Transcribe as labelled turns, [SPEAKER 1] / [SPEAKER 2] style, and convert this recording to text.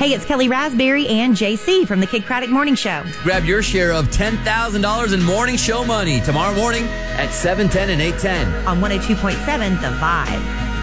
[SPEAKER 1] Hey, it's Kelly Raspberry and JC from the Kid Craddock Morning Show.
[SPEAKER 2] Grab your share of $10,000 in morning show money tomorrow morning at 7:10 and 8:10
[SPEAKER 1] on 102.7 The Vibe.